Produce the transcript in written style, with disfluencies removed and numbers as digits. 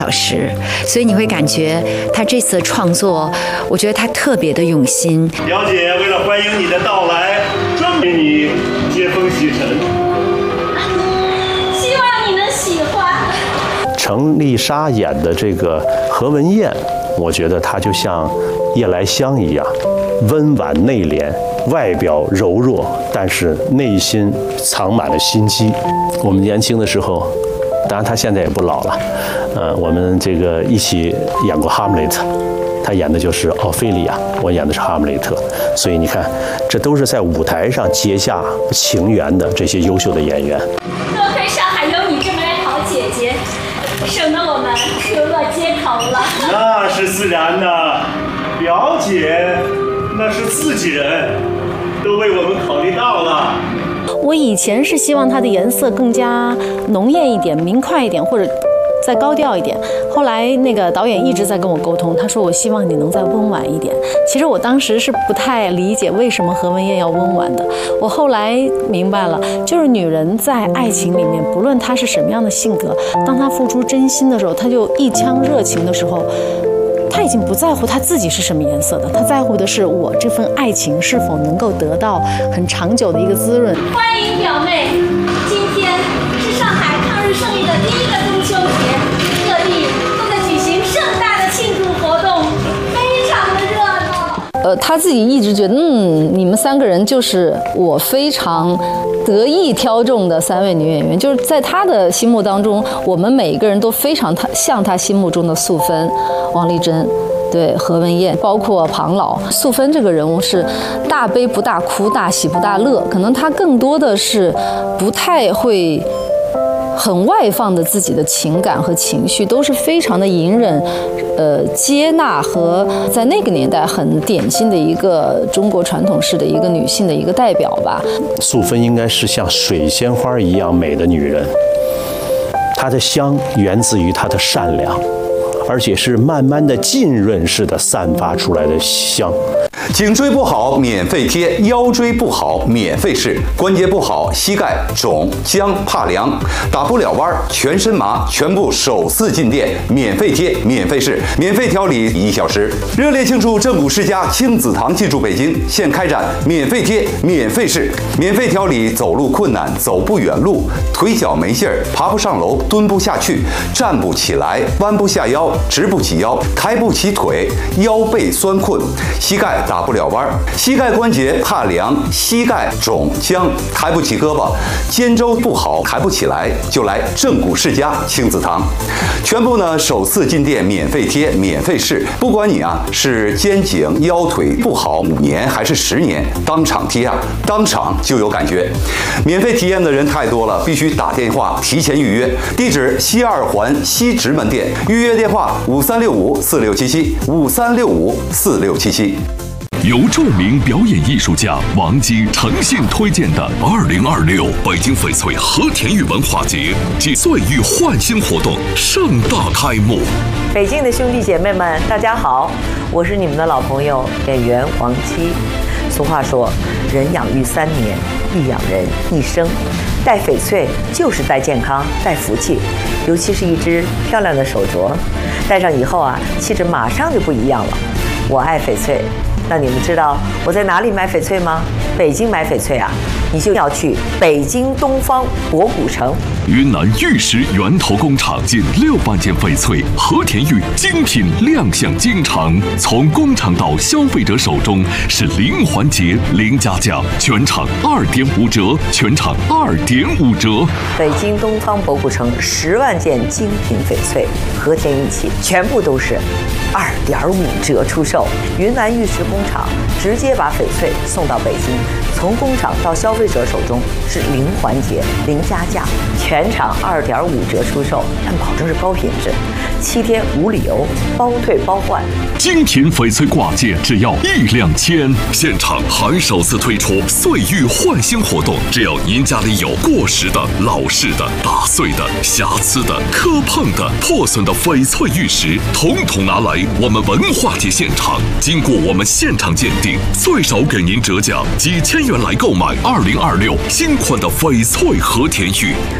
小时，所以你会感觉他这次的创作，我觉得他特别的用心。 表姐为了欢迎你的到来，专给你接风洗尘， 希望你能喜欢。 程丽莎演的这个何文艳，我觉得她就像夜来香一样，温婉内敛，外表柔弱，但是内心藏满了心机。我们年轻的时候，当然她现在也不老了，我们这个一起演过《哈姆雷特》，她演的就是奥菲利亚，我演的是哈姆雷特。所以你看，这都是在舞台上结下情缘的这些优秀的演员。 多亏上海有你这么位好姐姐，省得我们流落街头了。 那是自然的，表姐那是自己人，都为我们考虑到了。 我以前是希望它的颜色更加浓艳一点、明快一点，或者再高调一点。后来那个导演一直在跟我沟通，他说我希望你能再温婉一点。其实我当时是不太理解为什么何文艳要温婉的。我后来明白了，就是女人在爱情里面，不论她是什么样的性格，当她付出真心的时候，她就一腔热情的时候，她已经不在乎她自己是什么颜色的，她在乎的是我这份爱情是否能够得到很长久的一个滋润。 欢迎表妹，今天是上海抗日胜利的第一个中秋节，各地都在举行盛大的庆祝活动，非常的热闹。 他自己一直觉得，你们3个人就是我非常得意挑中的3位女演员，就是在他的心目当中，我们每一个人都非常像他心目中的素芬、王丽珍。对，何文艳，包括庞老。素芬这个人物是大悲不大哭，大喜不大乐，可能她更多的是不太会很外放的自己的情感和情绪，都是非常的隐忍，接纳和在那个年代很典型的一个中国传统式的一个女性的一个代表吧。 素芬应该是像水仙花一样美的女人，她的香源自于她的善良，而且是慢慢的浸润式的散发出来的香。 颈椎不好免费贴，腰椎不好免费试，关节不好膝盖肿僵怕凉打不了弯全身麻，全部首次进店免费贴免费试，免费调理1小时。热烈庆祝正骨世家亲子堂进驻北京，现开展免费贴免费试，免费调理走路困难、走不远路、腿脚没劲儿、爬不上楼、蹲不下去、站不起来、弯不下腰、直不起腰、抬不起腿、腰背酸困、膝盖打不了弯，膝盖关节怕凉、膝盖肿僵、抬不起胳膊、肩周不好抬不起来，就来正骨世家亲子堂。全部呢首次进店免费贴免费试，不管你是肩颈腰腿不好5年还是10年，当场贴当场就有感觉。免费体验的人太多了，必须打电话提前预约。地址西2环西直门店，预约电话5365467753654677。 由著名表演艺术家王姬诚信推荐的2026北京翡翠和田玉文化节暨岁玉焕新活动盛大开幕。 北京的兄弟姐妹们，大家好，我是你们的老朋友演员王姬。俗话说，人养育3年，亦养人一生。戴翡翠就是戴健康、戴福气，尤其是一只漂亮的手镯，戴上以后气质马上就不一样了。我爱翡翠。那你们知道我在哪里买翡翠吗？北京买翡翠你就要去北京东方博古城。 云南玉石源头工厂近6万件翡翠和田玉精品亮相京城，从工厂到消费者手中是零环节零加价，全场2.5折，全场2.5折。 北京东方博古城10万件精品翡翠和田玉器，全部都是2.5折出售。云南玉石工厂直接把翡翠送到北京，从工厂到消费者手中是零环节零加价，全场2.5折出售，但保证是高品质，7天无理由，包退包换。 精品翡翠挂件只要1两千，现场还首次推出岁玉焕新活动，只要您家里有过时的、老式的、打碎的、瑕疵的、磕碰的、破损的翡翠玉石，统统拿来我们文化节现场，经过我们现场鉴定，最少给您折价几千元来购买2026新款的翡翠和田玉。